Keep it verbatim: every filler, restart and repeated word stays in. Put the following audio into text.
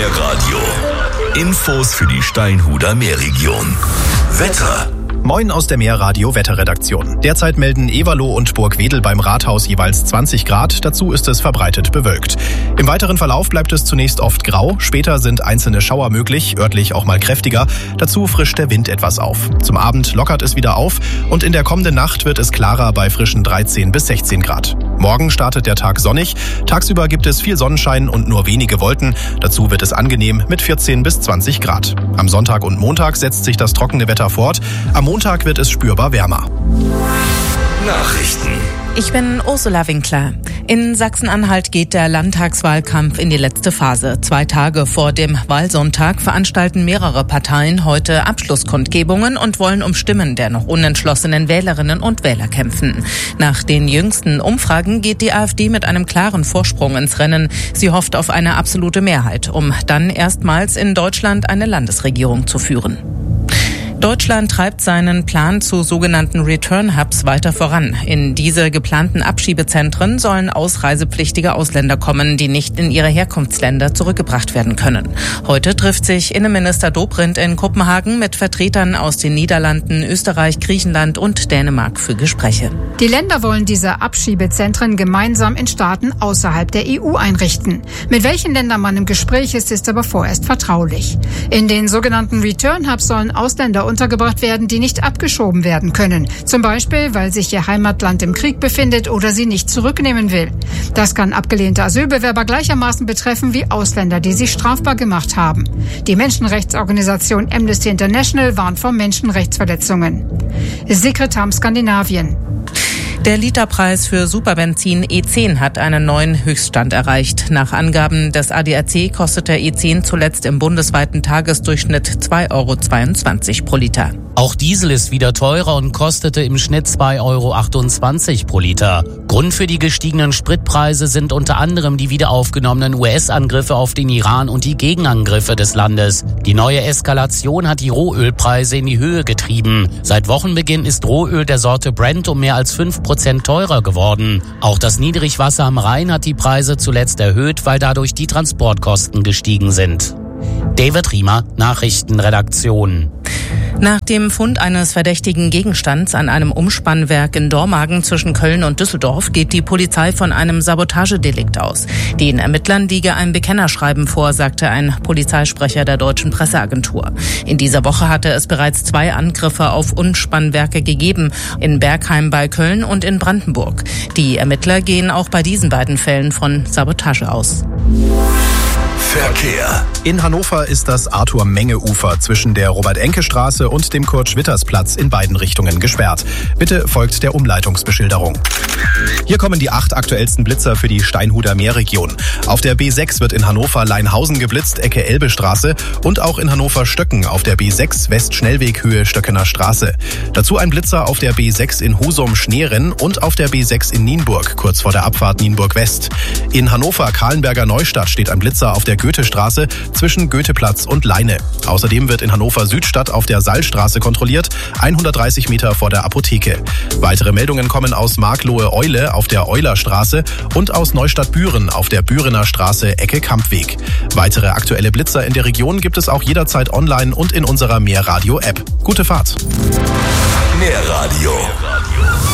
Meerradio. Infos für die Steinhuder Meerregion. Wetter. Moin aus der Meerradio-Wetterredaktion. Derzeit melden Everloh und Burgwedel beim Rathaus jeweils zwanzig Grad. Dazu ist es verbreitet bewölkt. Im weiteren Verlauf bleibt es zunächst oft grau. Später sind einzelne Schauer möglich, örtlich auch mal kräftiger. Dazu frischt der Wind etwas auf. Zum Abend lockert es wieder auf und in der kommenden Nacht wird es klarer bei frischen dreizehn bis sechzehn Grad. Morgen startet der Tag sonnig. Tagsüber gibt es viel Sonnenschein und nur wenige Wolken. Dazu wird es angenehm mit vierzehn bis zwanzig Grad. Am Sonntag und Montag setzt sich das trockene Wetter fort. Am Montag wird es spürbar wärmer. Nachrichten. Ich bin Ursula Winkler. In Sachsen-Anhalt geht der Landtagswahlkampf in die letzte Phase. Zwei Tage vor dem Wahlsonntag veranstalten mehrere Parteien heute Abschlusskundgebungen und wollen um Stimmen der noch unentschlossenen Wählerinnen und Wähler kämpfen. Nach den jüngsten Umfragen geht die AfD mit einem klaren Vorsprung ins Rennen. Sie hofft auf eine absolute Mehrheit, um dann erstmals in Deutschland eine Landesregierung zu führen. Deutschland treibt seinen Plan zu sogenannten Return-Hubs weiter voran. In diese geplanten Abschiebezentren sollen ausreisepflichtige Ausländer kommen, die nicht in ihre Herkunftsländer zurückgebracht werden können. Heute trifft sich Innenminister Dobrindt in Kopenhagen mit Vertretern aus den Niederlanden, Österreich, Griechenland und Dänemark für Gespräche. Die Länder wollen diese Abschiebezentren gemeinsam in Staaten außerhalb der E U einrichten. Mit welchen Ländern man im Gespräch ist, ist aber vorerst vertraulich. In den sogenannten Return-Hubs sollen Ausländer untergebracht werden, die nicht abgeschoben werden können. Zum Beispiel, weil sich ihr Heimatland im Krieg befindet oder sie nicht zurücknehmen will. Das kann abgelehnte Asylbewerber gleichermaßen betreffen wie Ausländer, die sich strafbar gemacht haben. Die Menschenrechtsorganisation Amnesty International warnt vor Menschenrechtsverletzungen. Sekretam Skandinavien. Der Literpreis für Superbenzin E zehn hat einen neuen Höchststand erreicht. Nach Angaben des A D A C kostet der E zehn zuletzt im bundesweiten Tagesdurchschnitt zwei Euro zweiundzwanzig pro Liter. Auch Diesel ist wieder teurer und kostete im Schnitt zwei Euro achtundzwanzig pro Liter. Grund für die gestiegenen Spritpreise sind unter anderem die wieder aufgenommenen U S-Angriffe auf den Iran und die Gegenangriffe des Landes. Die neue Eskalation hat die Rohölpreise in die Höhe getrieben. Seit Wochenbeginn ist Rohöl der Sorte Brent um mehr als fünf Prozent teurer geworden. Auch das Niedrigwasser am Rhein hat die Preise zuletzt erhöht, weil dadurch die Transportkosten gestiegen sind. David Riemer, Nachrichtenredaktion. Nach dem Fund eines verdächtigen Gegenstands an einem Umspannwerk in Dormagen zwischen Köln und Düsseldorf geht die Polizei von einem Sabotagedelikt aus. Den Ermittlern liege ein Bekennerschreiben vor, sagte ein Polizeisprecher der Deutschen Presseagentur. In dieser Woche hatte es bereits zwei Angriffe auf Umspannwerke gegeben, in Bergheim bei Köln und in Brandenburg. Die Ermittler gehen auch bei diesen beiden Fällen von Sabotage aus. Verkehr. In Hannover ist das Arthur-Menge-Ufer zwischen der Robert-Enke-Straße und dem Kurt-Schwitters-Platz in beiden Richtungen gesperrt. Bitte folgt der Umleitungsbeschilderung. Hier kommen die acht aktuellsten Blitzer für die Steinhuder Meerregion. Auf der B sechs wird in Hannover-Leinhausen geblitzt, Ecke Elbestraße, und auch in Hannover-Stöcken auf der B sechs West-Schnellweg Höhe Stöckener Straße. Dazu ein Blitzer auf der B sechs in Husum-Schneeren und auf der B sechs in Nienburg, kurz vor der Abfahrt Nienburg-West. In Hannover-Kahlenberger Neustadt steht ein Blitzer auf der Goethestraße zwischen Goetheplatz und Leine. Außerdem wird in Hannover-Südstadt auf der Sallstraße kontrolliert, hundertdreißig Meter vor der Apotheke. Weitere Meldungen kommen aus Marklohe-Eule auf der Eulerstraße und aus Neustadt-Büren auf der Bürener Straße Ecke Kampweg. Weitere aktuelle Blitzer in der Region gibt es auch jederzeit online und in unserer Meerradio-App. Gute Fahrt! Meerradio.